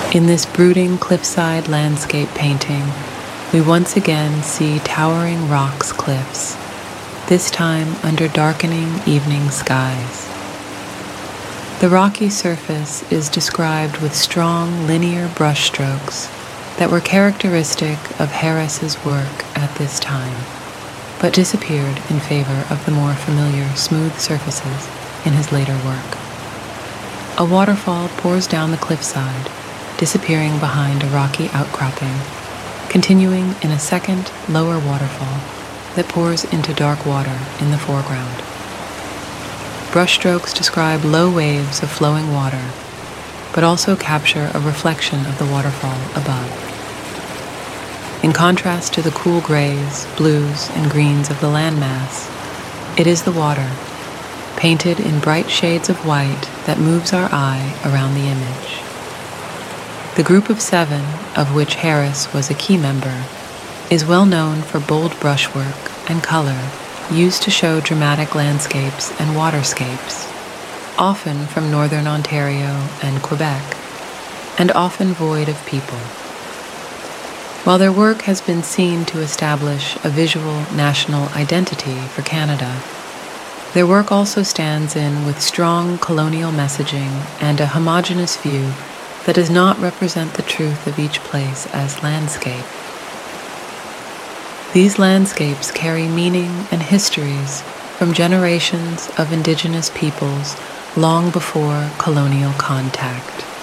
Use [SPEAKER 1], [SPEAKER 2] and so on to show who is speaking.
[SPEAKER 1] In this brooding cliffside landscape painting, we once again see towering rocks cliffs, this time under darkening evening skies. The rocky surface is described with strong linear brushstrokes that were characteristic of Harris's work at this time, but disappeared in favor of the more familiar smooth surfaces in his later work. A waterfall pours down the cliffside, disappearing behind a rocky outcropping, continuing in a second, lower waterfall that pours into dark water in the foreground. Brushstrokes describe low waves of flowing water, but also capture a reflection of the waterfall above. In contrast to the cool grays, blues, and greens of the landmass, it is the water, painted in bright shades of white, that moves our eye around the image. The group of 7, of which Harris was a key member, is well known for bold brushwork and color used to show dramatic landscapes and waterscapes, often from northern Ontario and Quebec, and often void of people. While their work has been seen to establish a visual national identity for Canada, their work also stands in with strong colonial messaging and a homogeneous view that does not represent the truth of each place as landscape. These landscapes carry meaning and histories from generations of Indigenous peoples long before colonial contact.